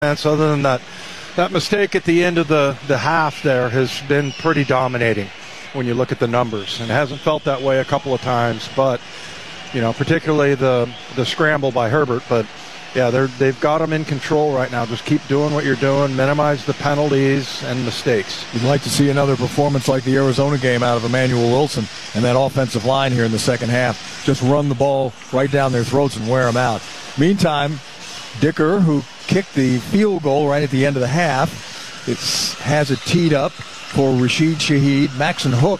other than that mistake at the end of the half there has been pretty dominating when you look at the numbers. And it hasn't felt that way a couple of times, but, particularly the scramble by Herbert. But, yeah, they've got them in control right now. Just keep doing what you're doing, minimize the penalties and mistakes. You'd like to see another performance like the Arizona game out of Emmanuel Wilson and that offensive line here in the second half. Just run the ball right down their throats and wear them out. Meantime, Dicker, who kicked the field goal right at the end of the half, has it teed up for Rashid Shaheed. Maxon Hook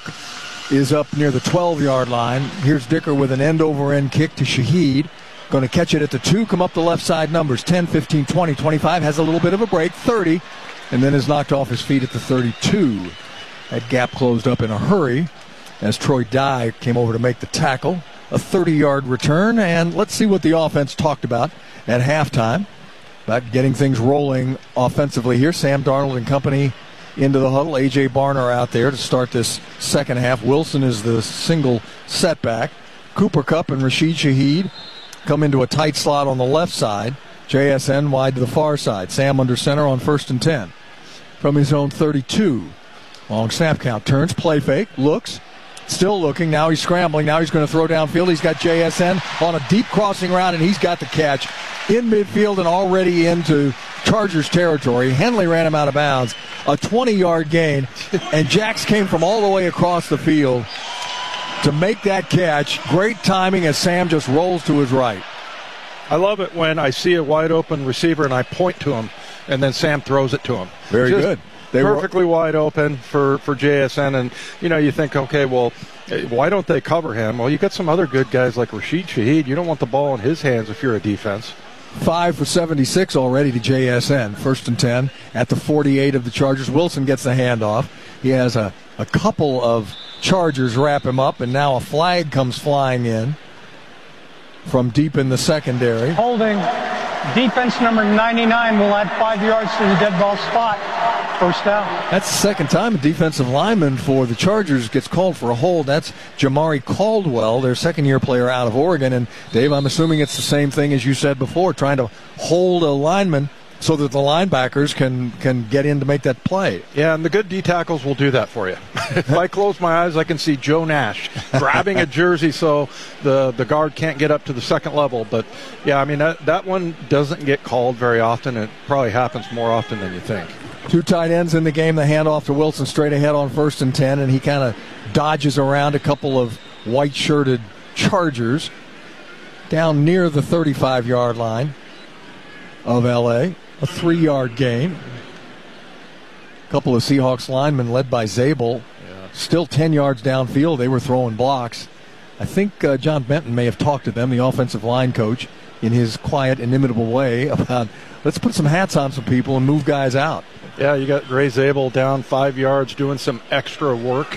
is up near the 12-yard line. Here's Dicker with an end-over-end kick to Shaheed. Going to catch it at the 2, come up the left side numbers, 10, 15, 20, 25, has a little bit of a break, 30, and then is knocked off his feet at the 32. That gap closed up in a hurry as Troy Dye came over to make the tackle. A 30-yard return, and let's see what the offense talked about at halftime about getting things rolling offensively here. Sam Darnold and company into the huddle. A.J. Barner out there to start this second half. Wilson is the single setback. Cooper Kupp and Rashid Shaheed come into a tight slot on the left side. JSN wide to the far side. Sam under center on 1st and 10 from his own 32. Long snap count. Turns, play fake, looks, still looking. Now he's scrambling. Now he's going to throw downfield. He's got JSN on a deep crossing route, and he's got the catch in midfield and already into Chargers territory. Henley ran him out of bounds. A 20-yard gain, and Jax came from all the way across the field to make that catch. Great timing as Sam just rolls to his right. I love it when I see a wide open receiver and I point to him, and then Sam throws it to him. Very good. They perfectly wide open for JSN, and you think, okay, well, why don't they cover him? Well, you got some other good guys like Rashid Shaheed. You don't want the ball in his hands if you're a defense. 5 for 76 already to JSN. 1st and 10 at the 48 of the Chargers. Wilson gets the handoff. He has a couple of Chargers wrap him up, and now a flag comes flying in from deep in the secondary. Holding. Defense number 99 will add 5 yards to the dead ball spot. First down. That's the second time a defensive lineman for the Chargers gets called for a hold. That's Jamari Caldwell, their second-year player out of Oregon. And, Dave, I'm assuming it's the same thing as you said before, trying to hold a lineman so that the linebackers can get in to make that play. Yeah, and the good D tackles will do that for you. If I close my eyes, I can see Joe Nash grabbing a jersey so the guard can't get up to the second level. But, yeah, I mean, that one doesn't get called very often. It probably happens more often than you think. 2 tight ends in the game. The handoff to Wilson straight ahead on 1st and 10, and he kind of dodges around a couple of white-shirted Chargers down near the 35-yard line of L.A., a 3-yard gain. A couple of Seahawks linemen led by Zabel. Still 10 yards downfield. They were throwing blocks. I think John Benton may have talked to them, the offensive line coach, in his quiet, inimitable way about let's put some hats on some people and move guys out. Yeah, you got Ray Zabel down 5 yards doing some extra work.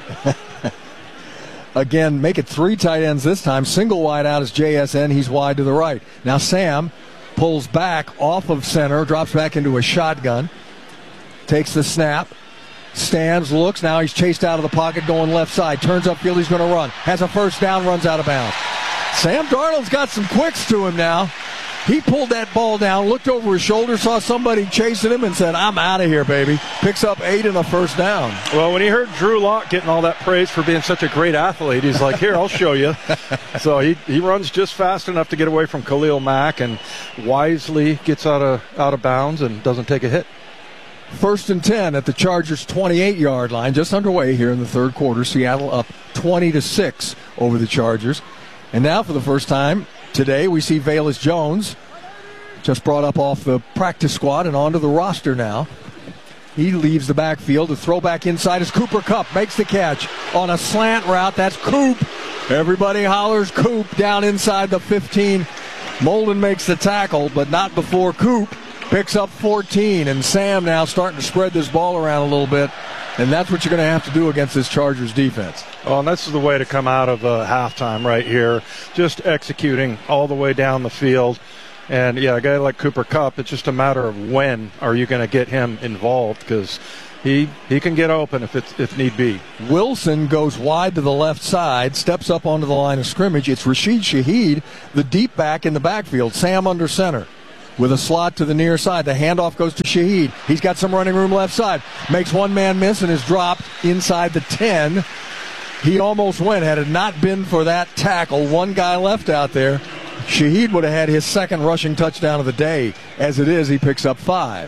Again, make it 3 tight ends this time. Single wide out is JSN. He's wide to the right. Now Sam pulls back off of center, drops back into a shotgun, takes the snap, stands, looks. Now he's chased out of the pocket going left side. Turns upfield, he's going to run. Has a first down, runs out of bounds. Sam Darnold's got some quicks to him now. He pulled that ball down, looked over his shoulder, saw somebody chasing him, and said, I'm out of here, baby. Picks up 8 and a first down. Well, when he heard Drew Lock getting all that praise for being such a great athlete, he's like, here, I'll show you. So he runs just fast enough to get away from Khalil Mack and wisely gets out of bounds and doesn't take a hit. 1st and 10 at the Chargers' 28-yard line, just underway here in the third quarter. Seattle up 20-6 over the Chargers. And now for the first time today, we see Velus Jones just brought up off the practice squad and onto the roster now. He leaves the backfield. The throw back inside is Cooper Kupp. Makes the catch on a slant route. That's Coop. Everybody hollers Coop down inside the 15. Molden makes the tackle, but not before Coop picks up 14. And Sam now starting to spread this ball around a little bit. And that's what you're going to have to do against this Chargers defense. Well, and this is the way to come out of halftime right here. Just executing all the way down the field. And, yeah, a guy like Cooper Kupp, it's just a matter of when are you going to get him involved, because he can get open if need be. Wilson goes wide to the left side, steps up onto the line of scrimmage. It's Rashid Shaheed, the deep back in the backfield. Sam under center. with a slot to the near side. The handoff goes to Shaheed. He's got some running room left side. Makes one man miss and is dropped inside the 10. He almost went. Had it not been for that tackle, one guy left out there, Shaheed would have had his second rushing touchdown of the day. As it is, he picks up 5.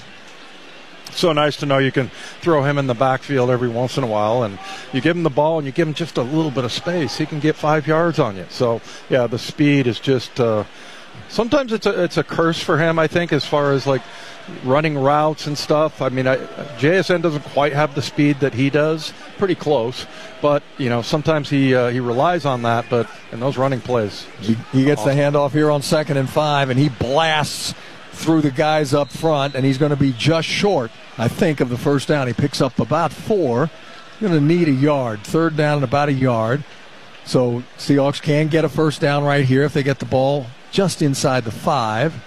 So nice to know you can throw him in the backfield every once in a while, and you give him the ball and you give him just a little bit of space, he can get 5 yards on you. So, yeah, the speed is just sometimes it's a curse for him, I think, as far as, like, running routes and stuff. I mean, JSN doesn't quite have the speed that he does. Pretty close. But, sometimes he relies on that, but in those running plays. He gets the handoff here on 2nd and 5, and he blasts through the guys up front, and he's going to be just short, I think, of the first down. He picks up about 4. Going to need a yard. 3rd down and about a yard. So Seahawks can get a first down right here if they get the ball just inside the 5.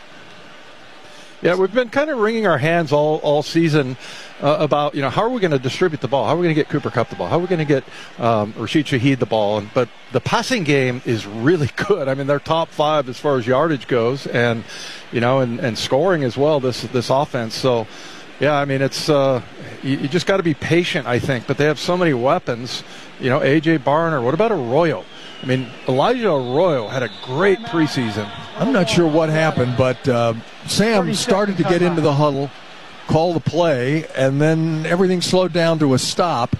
Yeah, we've been kind of wringing our hands all season about, how are we going to distribute the ball? How are we going to get Cooper Kupp the ball? How are we going to get Rashid Shaheed the ball? But the passing game is really good. I mean, they're top 5 as far as yardage goes, and and scoring as well. This offense. So, yeah, I mean, it's you just got to be patient, I think. But they have so many weapons. AJ Barner. What about Arroyo? I mean, Elijah Arroyo had a great preseason. I'm not sure what happened, but Sam started to get into the huddle, call the play, and then everything slowed down to a stop.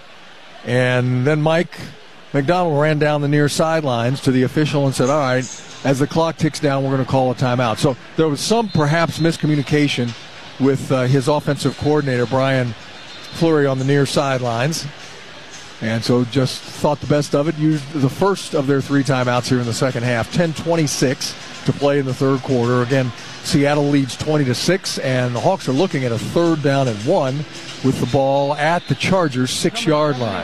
And then Mike McDonald ran down the near sidelines to the official and said, all right, as the clock ticks down, we're going to call a timeout. So there was some perhaps miscommunication with his offensive coordinator, Brian Fleury, on the near sidelines. And so just thought the best of it. Used the first of their 3 timeouts here in the second half. 10:26 to play in the third quarter. Again, Seattle leads 20-6, and the Hawks are looking at a 3rd down and 1 with the ball at the Chargers' 6-yard line.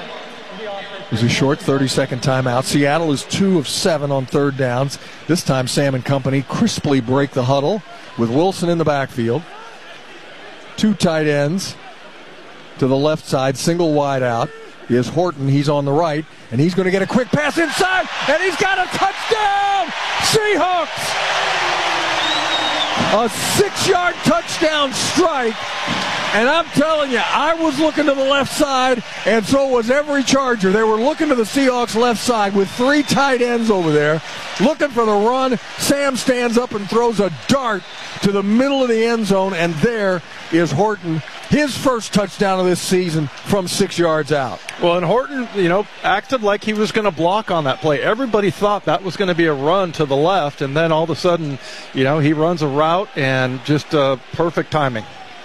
It was a short 30-second timeout. Seattle is 2 of 7 on 3rd downs. This time Sam and company crisply break the huddle with Wilson in the backfield. 2 tight ends to the left side, single wide out. Is Horton. He's on the right, and he's going to get a quick pass inside, and he's got a touchdown! Seahawks! A 6-yard touchdown strike, and I'm telling you, I was looking to the left side, and so was every Charger. They were looking to the Seahawks left side with 3 tight ends over there, looking for the run. Sam stands up and throws a dart to the middle of the end zone, and there is Horton. His first touchdown of this season from 6 yards out. Well, and Horton, acted like he was going to block on that play. Everybody thought that was going to be a run to the left, and then all of a sudden, he runs a route and just perfect timing.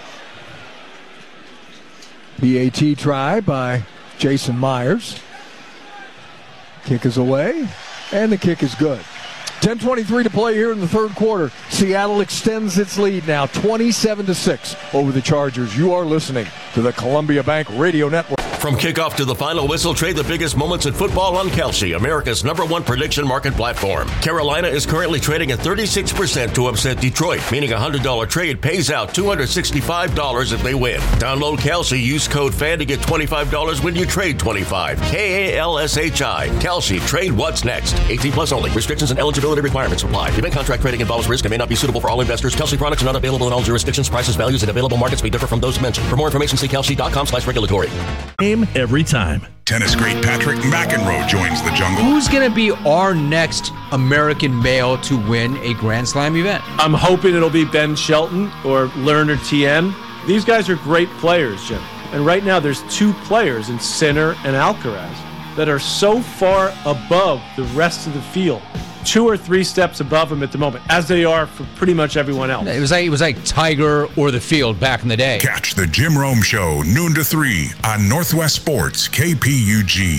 PAT try by Jason Myers. Kick is away, and the kick is good. 10:23 to play here in the third quarter. Seattle extends its lead now 27-6 over the Chargers. You are listening to the Columbia Bank Radio Network. From kickoff to the final whistle, trade the biggest moments in football on Kalshi, America's #1 prediction market platform. Carolina is currently trading at 36% to upset Detroit, meaning a $100 trade pays out $265 if they win. Download Kalshi, use code FAN to get $25 when you trade $25. KALSHI. Kalshi, trade what's next. 18 plus only. Restrictions and eligibility requirements apply. Event contract trading involves risk and may not be suitable for all investors. Kalshi products are not available in all jurisdictions. Prices, values, and available markets may differ from those mentioned. For more information, see kalshi.com/regulatory. Every time. Tennis great Patrick McEnroe joins the jungle. Who's going to be our next American male to win a Grand Slam event? I'm hoping it'll be Ben Shelton or Lerner TM. These guys are great players, Jim. And right now there's 2 players in Sinner and Alcaraz that are so far above the rest of the field. 2 or 3 steps above them at the moment, as they are for pretty much everyone else. It was like Tiger or the field back in the day. Catch the Jim Rome Show, noon to 3 on Northwest Sports, KPUG.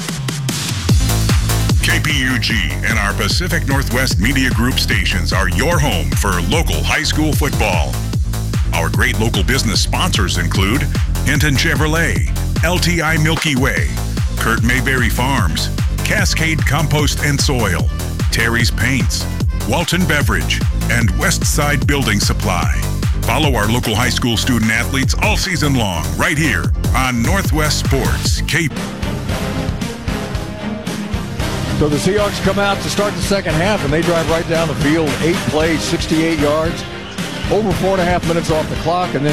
KPUG and our Pacific Northwest Media Group stations are your home for local high school football. Our great local business sponsors include Hinton Chevrolet, LTI Milky Way, Kurt Mayberry Farms, Cascade Compost and Soil, Terry's Paints, Walton Beverage, and Westside Building Supply. Follow our local high school student athletes all season long, right here on Northwest Sports. So the Seahawks come out to start the second half, and they drive right down the field. 8 plays, 68 yards. over 4.5 minutes off the clock, and then